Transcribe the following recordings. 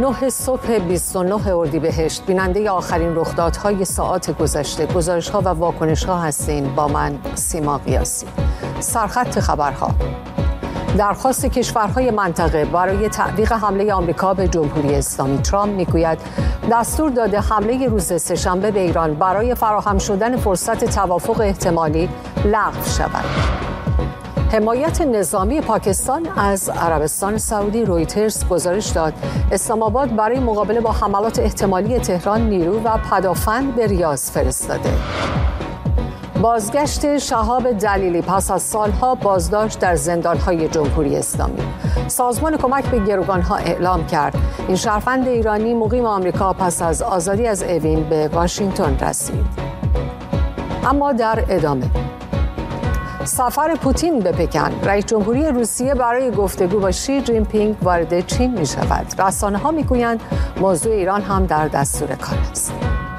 9 صبح 29 اردیبهشت بیننده آخرین رخدادهای ساعات گذشته، گزارش‌ها و واکنش‌ها هستین. با من سیما قیاسی. سرخط خبرها: درخواست کشورهای منطقه برای تعلیق حمله آمریکا به جمهوری اسلامی. ترامپ میگوید دستور داده حمله روز سه‌شنبه به ایران برای فراهم شدن فرصت توافق احتمالی لغو شود. حمایت نظامی پاکستان از عربستان سعودی. رویترز گزارش داد اسلام آباد برای مقابله با حملات احتمالی تهران نیرو و پدافند به ریاض فرستاده. بازگشت شهاب دلیلی پس از سالها بازداشت در زندانهای جمهوری اسلامی. سازمان کمک به گروگانها اعلام کرد این شهروند ایرانی مقیم آمریکا پس از آزادی از اوین به واشنگتن رسید. اما در ادامه سفر پوتین به پکن. رئیس جمهوری روسیه برای گفتگو با شی جین پینگ وارد چین می شود. رسانه‌ها می گویند موضوع ایران هم در دستور کار است.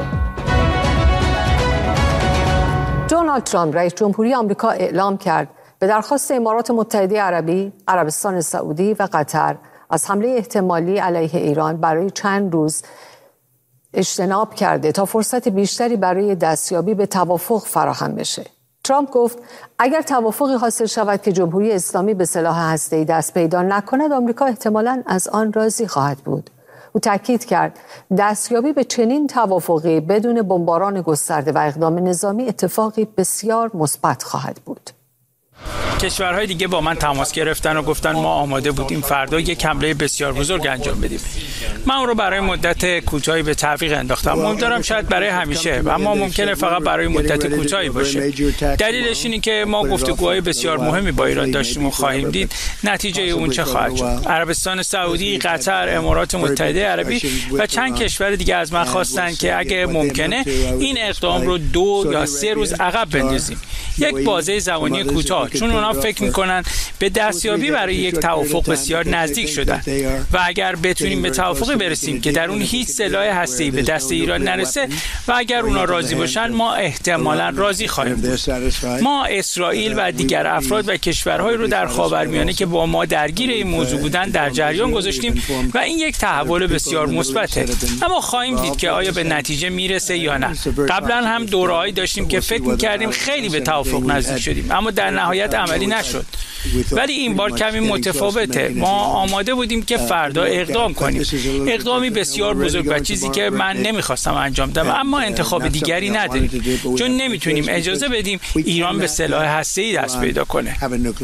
دونالد ترامپ رئیس جمهوری آمریکا اعلام کرد به درخواست امارات متحده عربی، عربستان سعودی و قطر از حمله احتمالی علیه ایران برای چند روز اجتناب کرده تا فرصت بیشتری برای دستیابی به توافق فراهم بشه. ترامپ گفت اگر توافقی حاصل شود که جمهوری اسلامی به سلاح هسته‌ای دست پیدا نکند، آمریکا احتمالاً از آن راضی خواهد بود. او تاکید کرد دستیابی به چنین توافقی بدون بمباران گسترده و اقدام نظامی اتفاقی بسیار مثبت خواهد بود. کشورهای دیگه با من تماس گرفتن و گفتن ما آماده بودیم فردا یک حمله بسیار بزرگ انجام بدیم. من اون رو برای مدت کوتاهی به تعویق انداختم. امیدوارم شاید برای همیشه، اما ممکنه فقط برای مدت کوتاهی باشه. دلیلش اینه که ما گفتگوهای بسیار مهمی با ایران داشتیم و خواهیم دید نتیجه اون چه خواهد شد. عربستان سعودی، قطر، امارات متحده عربی و چند کشور دیگه از من خواستن که اگه ممکنه این اقدام رو 2 یا 3 روز عقب بندازیم. یک بازه زمانی کوتاه، چون اونا فکر میکنن به دستیابی برای یک توافق بسیار نزدیک شدن و اگر بتونیم به توافقی برسیم که در اون هیچ سلاح هسته‌ای به دست ایران نرسه و اگر اونا راضی باشن، ما احتمالاً راضی خواهیم بود. ما اسرائیل و دیگر افراد و کشورهایی رو در خاورمیانه که با ما درگیر این موضوع بودن در جریان گذاشتیم و این یک تحول بسیار مثبته. اما خواهیم دید که آیا به نتیجه میرسه یا نه. قبلا هم دوره‌ای داشتیم که فکر می‌کردیم خیلی به توافق نزدیک شدیم، اما در نهایت عملی نشد. ولی این بار کمی متفاوته. ما آماده بودیم که فردا اقدام کنیم، اقدامی بسیار بزرگ و چیزی که من نمیخواستم انجام بدم، اما انتخاب دیگری نداریم، چون نمیتونیم اجازه بدیم ایران به سلاح هسته‌ای دست پیدا کنه.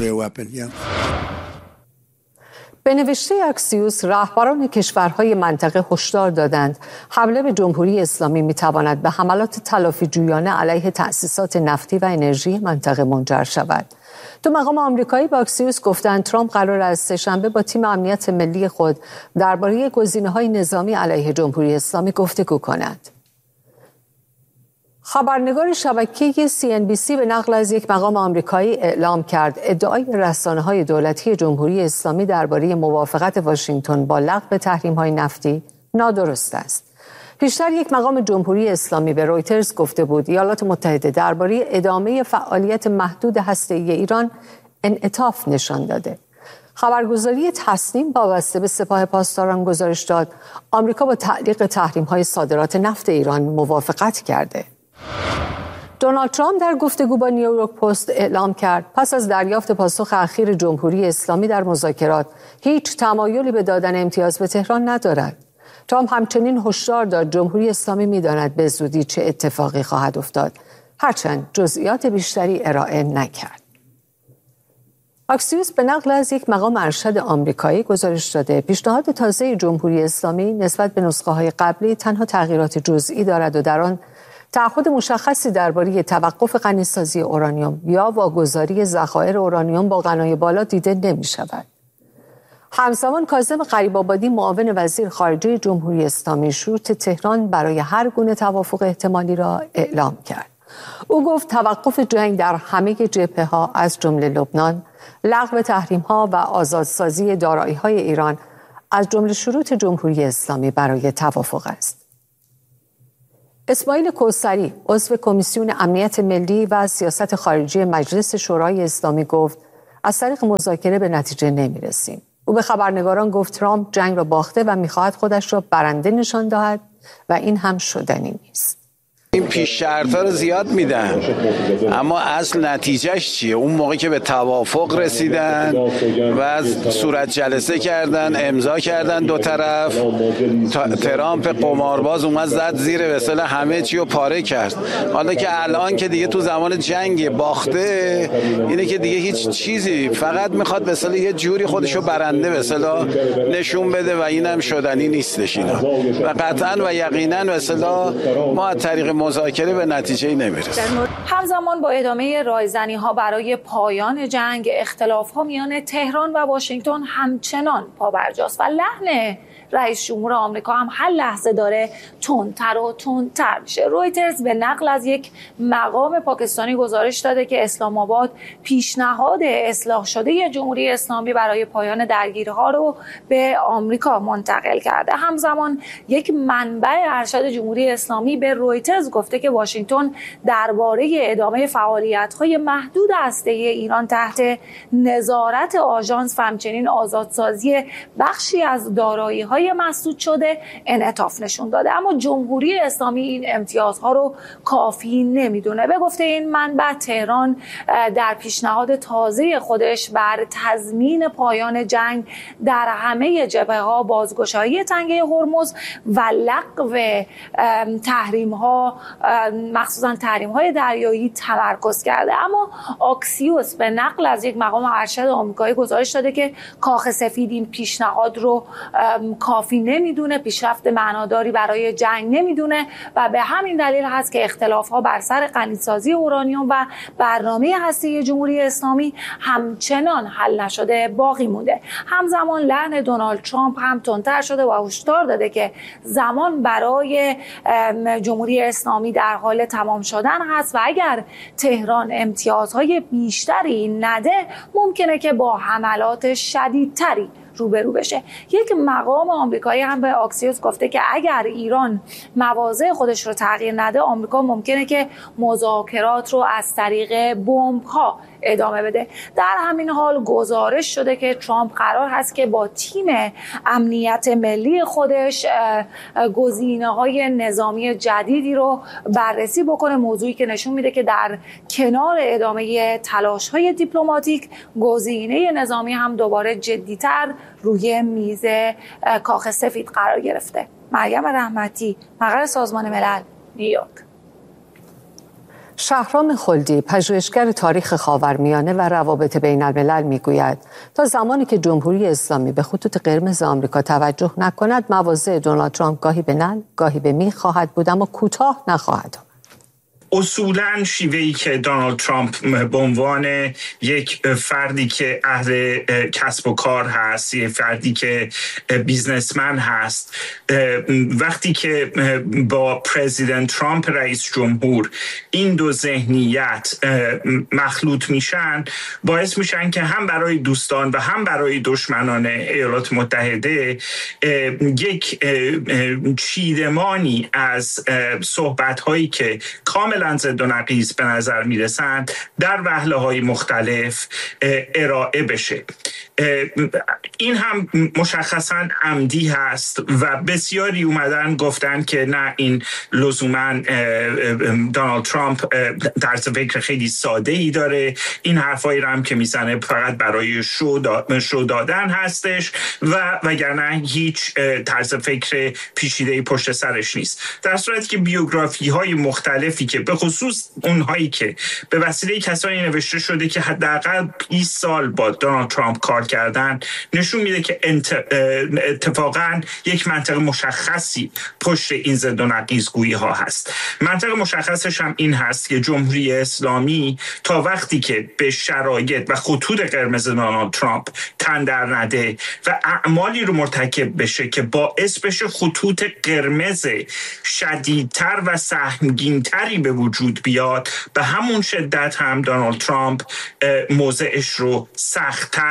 به نوشته اکسیوس، رهبران کشورهای منطقه هشدار دادند حمله به جمهوری اسلامی میتواند به حملات تلافی جویانه علیه تأسیسات نفتی و انرژی منطقه منجر شود. دو مقام آمریکایی به اکسیوس گفتند ترامپ قرار است سه‌شنبه با تیم امنیت ملی خود درباره گزینه‌های نظامی علیه جمهوری اسلامی گفتگو کند. خبرنگار شبکه CNBC به نقل از یک مقام آمریکایی اعلام کرد ادعای رسانه‌های دولتی جمهوری اسلامی درباره موافقت واشنگتن با لغو تحریم‌های نفتی نادرست است. پیشتر یک مقام جمهوری اسلامی به رویترز گفته بود ایالات متحده درباره ادامه فعالیت محدود هسته‌ای ایران انعطاف نشان داده. خبرگزاری تسنیم وابسته به سپاه پاسداران گزارش داد آمریکا با تعلیق تحریم‌های صادرات نفت ایران موافقت کرده. دونالد ترامپ در گفتگو با نیویورک پست اعلام کرد پس از دریافت پاسخ اخیر جمهوری اسلامی در مذاکرات هیچ تمایلی به دادن امتیاز به تهران ندارد. ترامپ همچنین هشدار داد جمهوری اسلامی می‌داند به زودی چه اتفاقی خواهد افتاد، هرچند جزئیات بیشتری ارائه نکرد. اکسیوس به نقل از یک مقام ارشد آمریکایی گزارش داده پیشنهاد تازه جمهوری اسلامی نسبت به نسخه‌های قبلی تنها تغییرات جزئی دارد و در آن تعهد مشخصی درباره توقف غنیسازی اورانیوم یا واگذاری ذخایر اورانیوم با غنای بالا دیده نمی‌شود. همزمان کاظم غریب‌آبادی معاون وزیر خارجه جمهوری اسلامی شروط تهران برای هر گونه توافق احتمالی را اعلام کرد. او گفت توقف جنگ در همه جبهه‌ها از جمله لبنان، لغو تحریم‌ها و آزادسازی دارایی‌های ایران از جمله شروط جمهوری اسلامی برای توافق است. اسماعیل کوثری عضو کمیسیون امنیت ملی و سیاست خارجی مجلس شورای اسلامی گفت از طریق مذاکره به نتیجه نمی‌رسیم. او به خبرنگاران گفت ترامپ جنگ را باخته و می‌خواهد خودش را برنده نشان دهد و این هم شدنی نیست. این پیش شرطا رو زیاد میدن، اما اصل نتیجهش چیه؟ اون موقعی که به توافق رسیدن و صورت جلسه کردن، امضا کردن دو طرف، ترامپ قمارباز اومد زد زیر وسیله همه چی رو پاره کرد. حالا که الان که دیگه تو زمان جنگ باخته، اینه که دیگه هیچ چیزی، فقط میخواد به اصطلاح یه جوری خودشو برنده به اصطلاح نشون بده و اینم شدنی نیستش اینا. و قطعا و یقینا به اصطلاح ما از طریق مذاکره به نتیجه نمیرسیم. همزمان با ادامه رایزنی‌ها برای پایان جنگ، اختلاف‌ها میان تهران و واشنگتن همچنان پابرجاست و لحن رئیس جمهور آمریکا هم هر لحظه داره تندتر و تندتر میشه. رویترز به نقل از یک مقام پاکستانی گزارش داده که اسلام آباد پیشنهاد اصلاح شده جمهوری اسلامی برای پایان درگیری‌ها رو به آمریکا منتقل کرده. همزمان یک منبع ارشد جمهوری اسلامی به رویترز گفته که واشنگتن درباره ادامه فعالیت‌های محدود هسته‌ای ایران تحت نظارت آژانس و همچنین آزادسازی بخشی از دارایی‌های مسدود شده انعطاف نشون داده، اما جمهوری اسلامی این امتیازها رو کافی نمیدونه. به گفته این منبع، تهران در پیشنهاد تازه خودش بر تضمین پایان جنگ در همه جبهه‌ها، بازگشایی تنگه هرمز و لغو تحریم‌ها، مخصوصاً تحریم‌های دریایی تمرکز کرده. اما آکسیوس به نقل از یک مقام ارشد آمریکایی گزارش داده که کاخ سفید این پیشنهاد رو کافی نمیدونه، پیشرفت معناداری برای جنگ نمیدونه و به همین دلیل هست که اختلاف‌ها بر سر غنی‌سازی اورانیوم و برنامه هسته‌ای جمهوری اسلامی همچنان حل نشده باقی مونده. همزمان لحن دونالد ترامپ هم تندتر شده و هشدار داده که زمان برای جمهوری اسلامی در حال تمام شدن هست و اگر تهران امتیازهای بیشتری نده ممکنه که با حملات شدیدتری روبرو بشه. یک مقام آمریکایی هم به آکسیوس گفته که اگر ایران مواضع خودش رو تغییر نده، آمریکا ممکنه که مذاکرات رو از طریق بمب‌ها ادامه بده. در همین حال گزارش شده که ترامپ قرار هست که با تیم امنیت ملی خودش گزینه‌های نظامی جدیدی رو بررسی بکنه، موضوعی که نشون میده که در کنار ادامه تلاش‌های دیپلماتیک، گزینه نظامی هم دوباره جدی‌تر روی میز کاخ سفید قرار گرفته. مریم رحمتی، مقر سازمان ملل، نیویورک. شهرام خلدی، پژوهشگر تاریخ خاورمیانه و روابط بین الملل میگوید تا زمانی که جمهوری اسلامی به خطوط قرمز آمریکا توجه نکند، مواضع دونالد ترامپ گاهی به نل گاهی به میخ خواهد بود، اما کوتاه نخواهد آمد. اصولاً شیوهی که دونالد ترامپ به عنوان یک فردی که اهل کسب و کار هست، یک فردی که بیزنسمن هست، وقتی که با پرزیدنت ترامپ رئیس جمهور این دو ذهنیت مخلوط میشن، باعث میشن که هم برای دوستان و هم برای دشمنان ایالات متحده یک چیدمانی از صحبت‌هایی که کاملا ضد و نقیض به نظر میرسند در وهله‌های مختلف ارائه بشه. این هم مشخصاً عمدی هست و بسیاری اومدن گفتن که نه، این لزوماً دونالد ترامپ طرز فکر خیلی ساده‌ای داره، این حرفایی رو هم که میزنه فقط برای شو دادن هستش و وگرنه هیچ طرز فکر پیچیده‌ای پشت سرش نیست. در صورتی که بیوگرافی‌های مختلفی که به خصوص اونهایی که به وسیله کسانی نوشته شده که حداقل 20 سال با دونالد ترامپ کار کردن، نشون میده که اتفاقاً یک منطق مشخصی پشت این ضد و نقیض‌گویی ها هست. منطق مشخصش هم این هست که جمهوری اسلامی تا وقتی که به شرایط و خطوط قرمز دونالد ترامپ تن در نده و اعمالی رو مرتکب بشه که باعث بشه خطوط قرمز شدیدتر و سهمگینتری به وجود بیاد، به همون شدت هم دونالد ترامپ موضعش رو سخت‌تر میکنه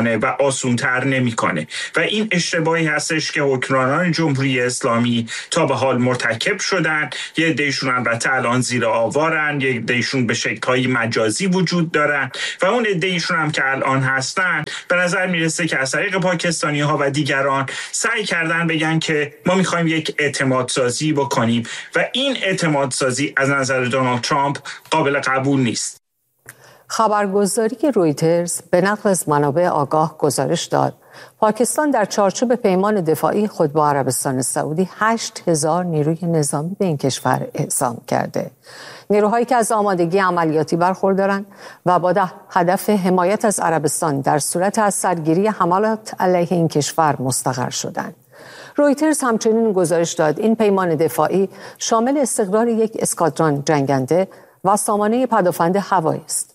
نمیکنه و آسونتر نمیکنه و این اشتباهی هستش که حکمرانان جمهوری اسلامی تا به حال مرتکب شدن. یه عده‌شون البته الان زیر آوارن، یه عده‌شون به شکل‌های مجازی وجود دارن و اون عده‌شون هم که الان هستن به نظر میرسه که از طریق پاکستانی‌ها و دیگران سعی کردن بگن که ما می‌خوایم یک اعتماد سازی بکنیم و این اعتماد سازی از نظر دونالد ترامپ قابل قبول نیست. خبرگزاری رویترز به نقل از منابع آگاه گزارش داد پاکستان در چارچوب پیمان دفاعی خود با عربستان سعودی 8,000 نیروی نظامی به این کشور اعزام کرده. نیروهایی که از آمادگی عملیاتی برخوردارند و با هدف حمایت از عربستان در صورت از سرگیری حملات علیه این کشور مستقر شدند. رویترز همچنین گزارش داد این پیمان دفاعی شامل استقرار یک اسکادران جنگنده و سامانه پدافند هوایی است.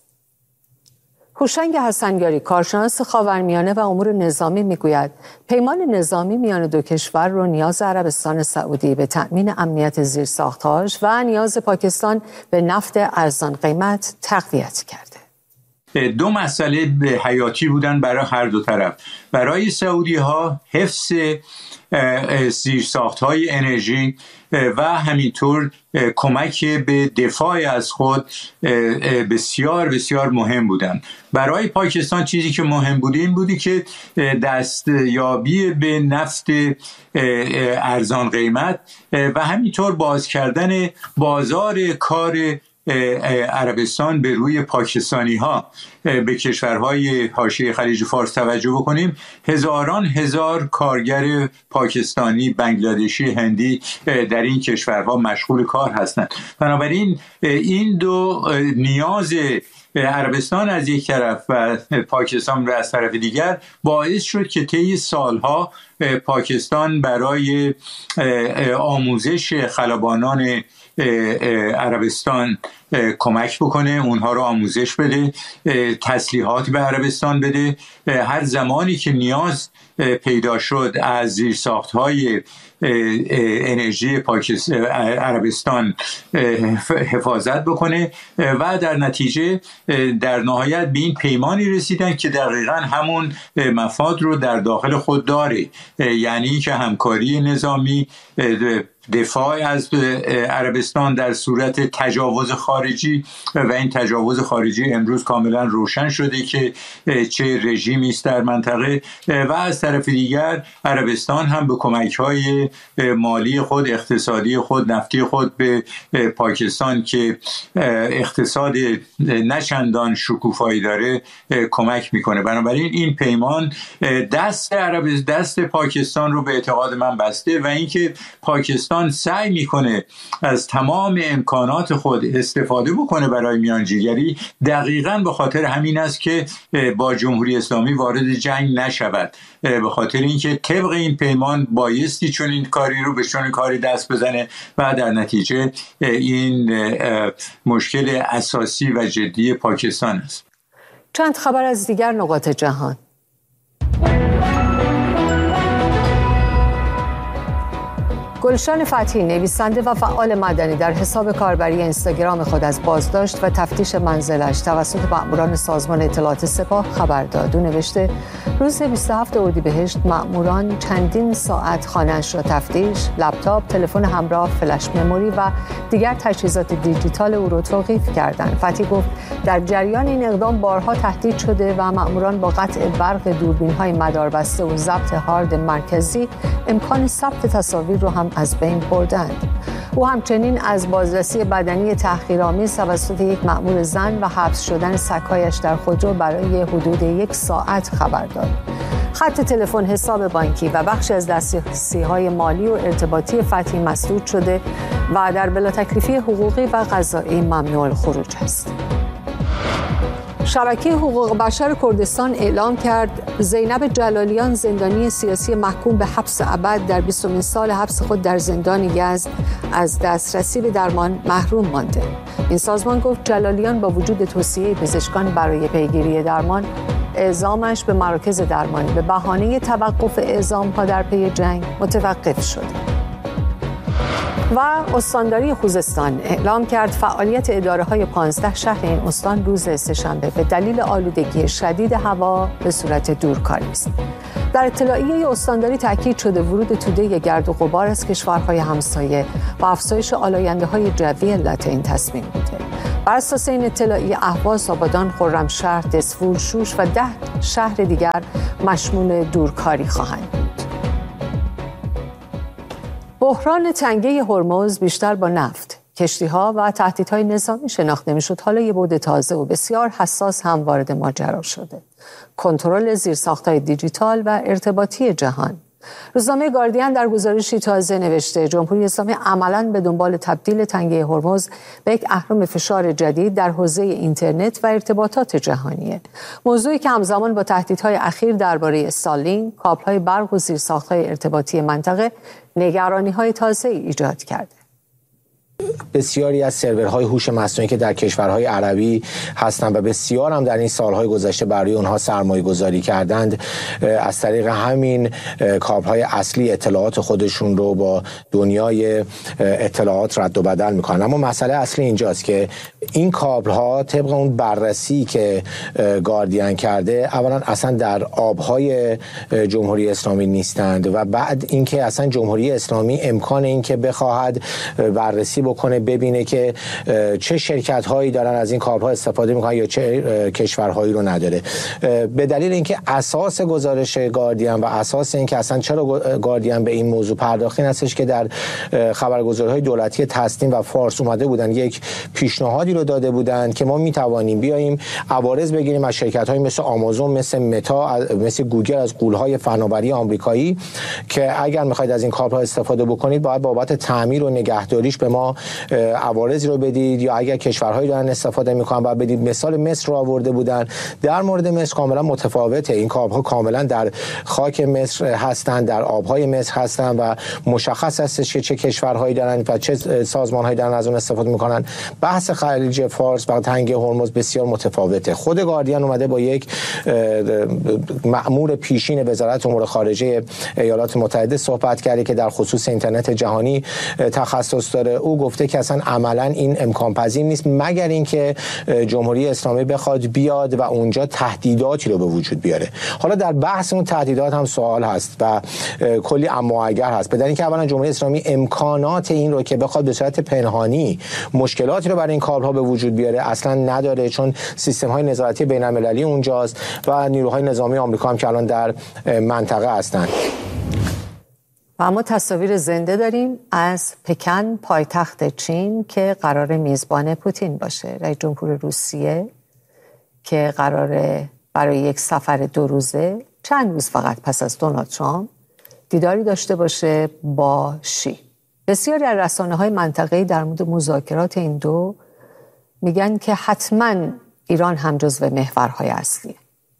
هوشنگ حسنیاری کارشناس خاورمیانه و امور نظامی میگوید پیمان نظامی میان دو کشور رو نیاز عربستان سعودی به تأمین امنیت زیرساخت‌هاش و نیاز پاکستان به نفت ارزان قیمت تقویت کرده. دو مسئله حیاتی بودن برای هر دو طرف. برای سعودی ها حفظ زیرساخت‌های انرژی و همینطور کمک به دفاع از خود بسیار بسیار مهم بودن. برای پاکستان چیزی که مهم بود این بودی که دستیابی به نفت ارزان قیمت و همینطور باز کردن بازار کار عربستان به روی پاکستانی ها. به کشورهای حاشیه خلیج فارس توجه بکنیم، هزاران هزار کارگر پاکستانی، بنگلادشی، هندی در این کشورها مشغول کار هستند. بنابراین این دو نیاز عربستان از یک طرف و پاکستان از طرف دیگر باعث شد که طی سالها پاکستان برای آموزش خلبانان عربستان کمک بکنه، اونها رو آموزش بده، تسلیحات به عربستان بده. هر زمانی که نیاز پیدا شد از زیرساخت‌های انرژی عربستان حفاظت بکنه و در نتیجه در نهایت به این پیمانی رسیدن که دقیقاً همون مفاد رو در داخل خود داره، یعنی که همکاری نظامی، دفاع از عربستان در صورت تجاوز خارجی و این تجاوز خارجی امروز کاملا روشن شده که چه رژیمی است در منطقه و از طرف دیگر عربستان هم به کمک‌های مالی خود، اقتصادی خود، نفتی خود به پاکستان که اقتصاد نچندان شکوفایی داره کمک میکنه. بنابراین این پیمان دست پاکستان رو به اعتقاد من بسته و اینکه پاکستان سعی میکنه از تمام امکانات خود استفاده بکنه برای میانجیگری دقیقاً به خاطر همین است که با جمهوری اسلامی وارد جنگ نشود، به خاطر اینکه طبق این پیمان بایستی چون این کاری رو به چون کاری دست بزنه و در نتیجه این مشکل اساسی و جدی پاکستان است. چند خبر از دیگر نقاط جهان. گلشن فتحی نویسنده و فعال مدنی در حساب کاربری اینستاگرام خود از بازداشت و تفتیش منزلش توسط مأموران سازمان اطلاعات سپاه خبر داد. او نوشته روز 27 اردیبهشت مأموران چندین ساعت خانه‌اش را تفتیش، لپتاپ، تلفن همراه، فلش مموری و دیگر تجهیزات دیجیتال او را توقیف کردند. فتحی گفت در جریان این اقدام بارها تهدید شده و مأموران با قطع برق دوربین‌های مداربسته و ضبط هارد مرکزی امکان ثبت تصاویر رو هم از بین بردند. او همچنین از بازرسی بدنی تحقیرآمیز توسط یک مأمور زن و حبس شدن سگ‌هایش در خودرو برای حدود 1 ساعت خبر داد. خط تلفن، حساب بانکی و بخشی از دسترسی‌های مالی و ارتباطی فتحی مسدود شده و در بلاتکلیفی حقوقی و قضایی ممنوع الخروج است. شبکه حقوق بشر کردستان اعلام کرد زینب جلالیان زندانی سیاسی محکوم به حبس ابد در 20مین سال حبس خود در زندان یزد از دسترسی به درمان محروم مانده. این سازمان گفت جلالیان با وجود توصیه پزشکان برای پیگیری درمان، اعزامش به مراکز درمانی به بهانه توقف اعزام‌ها در پی جنگ متوقف شد. و استانداری خوزستان اعلام کرد فعالیت اداره‌های 15 شهر این استان روز سه‌شنبه به دلیل آلودگی شدید هوا به صورت دورکاری است. در اطلاعیه استانداری تاکید شده ورود توده گرد و غبار از کشورهای همسایه و افزایش آلاینده‌های جوی علت این تصمیم بوده. بر اساس این اطلاعیه اهواز، آبادان، خرمشهر، دسفول، شوش و 10 شهر دیگر مشمول دورکاری خواهند بود. بحران تنگه هرمز بیشتر با نفت، کشتی‌ها و تهدیدهای نظامی شناخته می‌شد. حالا یه بعد تازه و بسیار حساس هم وارد ماجرا شده: کنترل زیرساخت‌های دیجیتال و ارتباطی جهان. روزنامه گاردین در گزارشی تازه نوشته جمهوری اسلامی عملاً به دنبال تبدیل تنگه هرمز به یک اهرم فشار جدید در حوزه اینترنت و ارتباطات جهانیه. موضوعی که همزمان با تهدیدهای اخیر درباره استارلینک، کابل‌های برق و زیرساخت‌های ارتباطی منطقه نگرانی‌های تازه ایجاد کرده. بسیاری از سرورهای هوش مصنوعی که در کشورهای عربی هستند و بسیار هم در این سالهای گذشته برای اونها سرمایه گذاری کردند، از طریق همین کابل‌های اصلی اطلاعات خودشون رو با دنیای اطلاعات رد و بدل میکنن. اما مسئله اصلی اینجاست که این کابل‌ها طبق اون بررسی که گاردین کرده، اولا اصلا در آبهای جمهوری اسلامی نیستند و بعد اینکه اصلا جمهوری اسلامی امکان اینکه بخواهد بررسی بکنه ببینه که چه شرکت هایی دارن از این کابل‌ها استفاده میکنن یا چه کشورهایی رو نداره. به دلیل اینکه اساس گزارش گاردین و اساس اینکه اصلا چرا گاردین به این موضوع پرداخت این هستش که در خبرگزاری‌های دولتی تسنیم و فارس اومده بودن یک پیشنهادی رو داده بودن که ما میتوانیم بیاییم عوارض بگیریم از شرکت‌های مثل آمازون، مثل متا، مثل گوگل، از غول‌های فناوری آمریکایی که اگر می‌خواید از این کابل‌ها استفاده بکنید باید بابت تعمیر و نگهداریش به ما عوارضی رو بدید، یا اگر کشورهایی دارن استفاده میکنن باید بدید. مثال مصر رو آورده بودن. در مورد مصر کاملا متفاوته. این کابل‌ها کاملا در خاک مصر هستند، در آبهای مصر هستند و مشخص هستش که چه کشورهایی دارن و چه سازمانهایی دارن از اون استفاده میکنن. بحث خلیج فارس و تنگه هرمز بسیار متفاوته. خود گاردین اومده با یک مأمور پیشین وزارت امور خارجه ایالات متحده صحبت کرده که در خصوص اینترنت جهانی تخصص داره. او گفته که اصلا عملا این امکان پذیر نیست مگر اینکه جمهوری اسلامی بخواد بیاد و اونجا تهدیداتی رو به وجود بیاره. حالا در بحث اون تهدیدات هم سوال هست و کلی اما اگر هست. بدون اینکه اولا جمهوری اسلامی امکانات این رو که بخواد به صورت پنهانی مشکلاتی رو برای این کابل‌ها به وجود بیاره اصلا نداره، چون سیستم‌های نظارتی بین‌المللی اونجاست و نیروهای نظامی آمریکا هم که الان در منطقه هستند. و اما تصاویر زنده داریم از پکن، پایتخت چین که قرار میزبان پوتین باشه. رئیس جمهور روسیه که قراره برای یک سفر 2 روزه، چند روز فقط پس از دونالد ترامپ، دیداری داشته باشه با شی. بسیاری از رسانه‌های منطقه‌ای در مورد مذاکرات این دو میگن که حتما ایران هم جزو محورهای اصلیه.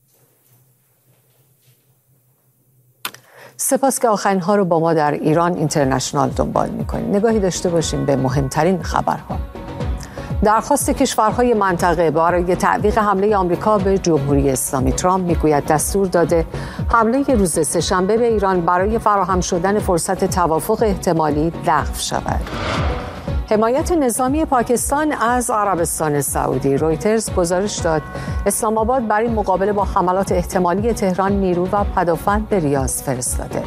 سپاس که آخرین ها رو با ما در ایران اینترنشنال دنبال میکنید. نگاهی داشته باشیم به مهمترین خبرها. درخواست کشورهای منطقه برای تعویق حمله آمریکا به جمهوری اسلامی. ترامپ میگوید دستور داده حمله روز سه‌شنبه به ایران برای فراهم شدن فرصت توافق احتمالی لغو شود. حمایت نظامی پاکستان از عربستان سعودی. رویترز گزارش داد اسلام آباد برای مقابله با حملات احتمالی تهران نیرو و پدافند به ریاض فرستاده.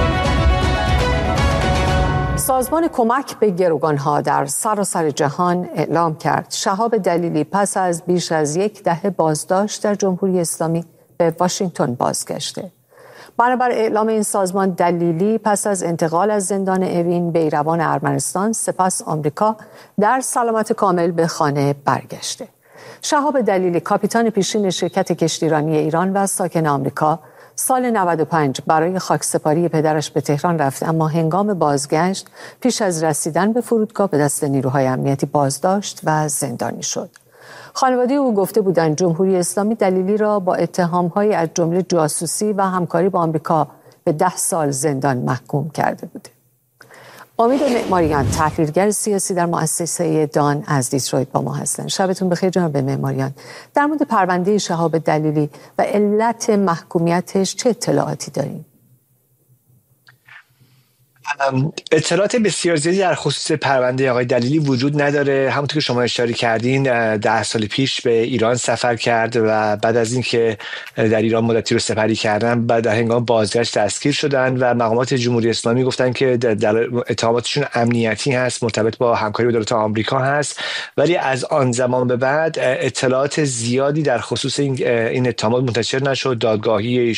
سازمان کمک به گروگانها در سراسر جهان اعلام کرد شهاب دلیلی پس از بیش از 1 دهه بازداشت در جمهوری اسلامی به واشنگتن بازگشته. بنابر اعلام این سازمان، دلیلی پس از انتقال از زندان اوین به ایروان ارمنستان سپس آمریکا در سلامت کامل به خانه برگشته. شهاب دلیلی کاپیتان پیشین شرکت کشتیرانی ایران و ساکن آمریکا سال 95 برای خاکسپاری پدرش به تهران رفت، اما هنگام بازگشت پیش از رسیدن به فرودگاه به دست نیروهای امنیتی بازداشت و زندانی شد. خانواده او گفته بودند جمهوری اسلامی دلیلی را با اتهام‌های از جمله جاسوسی و همکاری با آمریکا به 10 سال زندان محکوم کرده بوده. امید معماریان، تحلیلگر سیاسی در مؤسسه دان از دیترویت با ما هستند. شبتون بخیر جناب معماریان. در مورد پرونده شهاب دلیلی و علت محکومیتش چه اطلاعاتی داریم؟ اطلاعات بسیار زیادی در خصوص پرونده آقای دلیلی وجود نداره. همونطور که شما اشاره کردین 10 سال پیش به ایران سفر کرد و بعد از اینکه در ایران مدتی رو سپری کردن بعد در هنگام بازگشت دستگیر شدن و مقامات جمهوری اسلامی گفتن که در اتهاماتشون امنیتی هست، مرتبط با همکاری با دولت آمریکا هست، ولی از آن زمان به بعد اطلاعات زیادی در خصوص این اتهامات منتشر نشد. دادگاهی